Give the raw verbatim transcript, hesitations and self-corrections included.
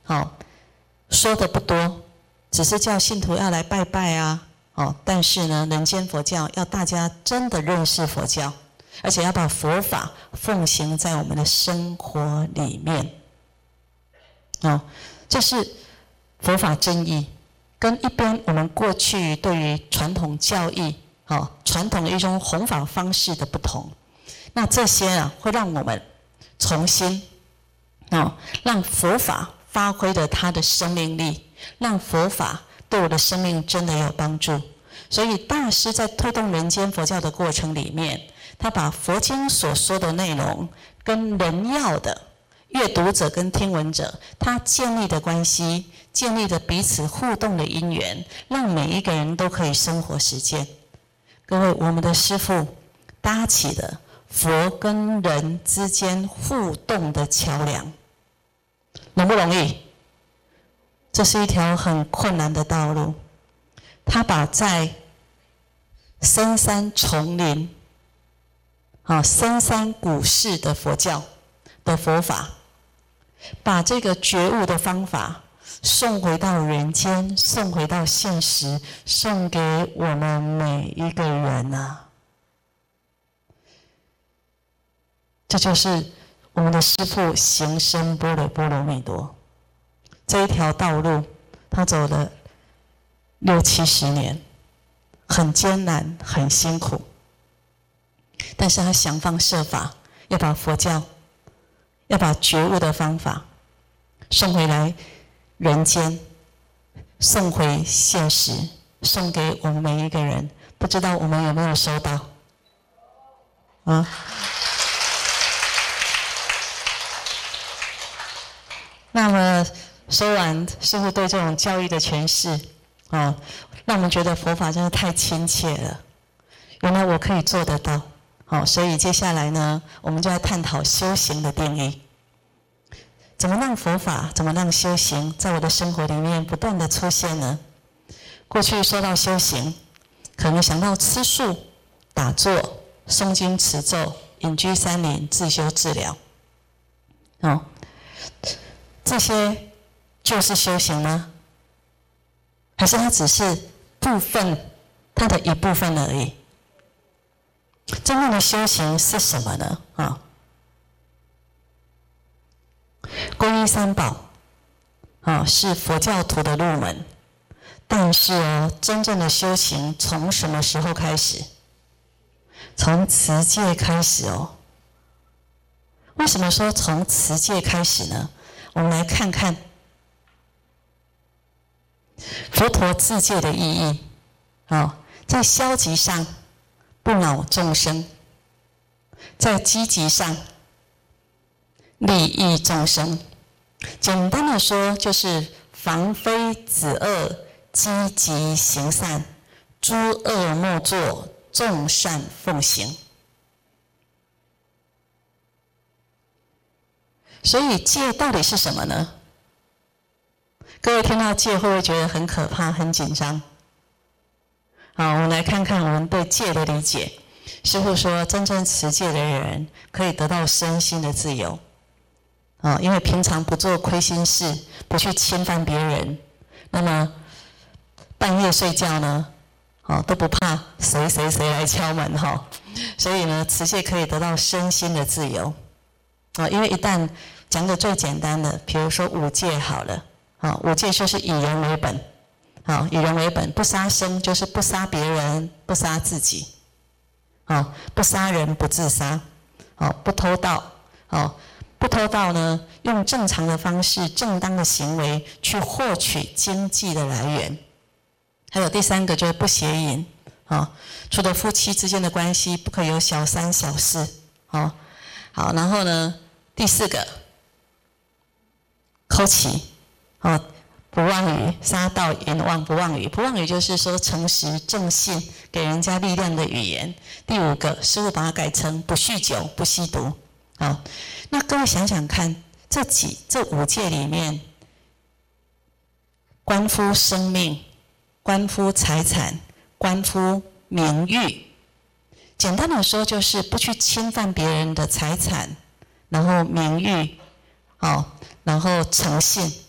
好，说的不多，只是叫信徒要来拜拜啊，哦，但是呢，人间佛教要大家真的认识佛教，而且要把佛法奉行在我们的生活里面。哦，这是佛法真义，跟一般我们过去对于传统教义、哦传统的一种弘法方式的不同。那这些啊，会让我们重新，哦，让佛法发挥了它的生命力，让佛法对我的生命真的有帮助。所以大师在推动人间佛教的过程里面，他把佛经所说的内容跟人要的阅读者跟听闻者，他建立的关系，建立的彼此互动的因缘，让每一个人都可以生活实践。各位，我们的师父搭起了佛跟人之间互动的桥梁，容不容易？这是一条很困难的道路。他把在深山丛林、啊深山古寺的佛教的佛法，把这个觉悟的方法送回到人间，送回到现实，送给我们每一个人啊！这就是我们的师父行深般若波罗蜜多这一条道路，他走了六七十年，很艰难，很辛苦，但是他想方设法要把佛教，要把觉悟的方法送回来人间，送回现实，送给我们每一个人。不知道我们有没有收到？啊？那么说完师父对这种教育的诠释，啊，让我们觉得佛法真的太亲切了。原来我可以做得到，好，所以接下来呢，我们就要探讨修行的定义。怎么让佛法，怎么让修行在我的生活里面不断的出现呢？过去说到修行，可能想到吃素、打坐、诵经持咒、隐居山林、自修自疗，哦，这些就是修行吗？还是它只是部分，它的一部分而已？真正的修行是什么呢？啊，皈依三宝，啊，是佛教徒的入门。但是哦，真正的修行从什么时候开始？从持戒开始哦。为什么说从持戒开始呢？我们来看看佛陀自戒的意义。啊，在消极上不恼众生，在积极上利益众生。简单的说，就是防非止恶，积极行善，诸恶莫作，众善奉行。所以戒到底是什么呢？各位听到戒会不会觉得很可怕、很紧张？好，我们来看看我们对戒的理解。师父说，真正持戒的人可以得到身心的自由。啊，因为平常不做亏心事，不去侵犯别人，那么半夜睡觉呢，哦都不怕谁谁谁来敲门哈。所以呢，持戒可以得到身心的自由。啊，因为一旦讲个最简单的，比如说五戒好了，啊，五戒就是以人为本，啊，以人为本，不杀生就是不杀别人，不杀自己，啊，不杀人，不自杀，啊，不偷盗，啊，不偷盗呢，用正常的方式、正当的行为去获取经济的来源。还有第三个就是不邪淫，啊，除了夫妻之间的关系，不可以有小三小四，啊，好，然后呢，第四个。抠奇，哦，不妄语，杀盗淫妄不妄语，不妄语就是说诚实正信，给人家力量的语言。第五个，师父把它改成不酗酒、不吸毒。好，那各位想想看，这几这五戒里面，关乎生命，关乎财产，关乎名誉。简单的说，就是不去侵犯别人的财产，然后名誉，好。然后诚信，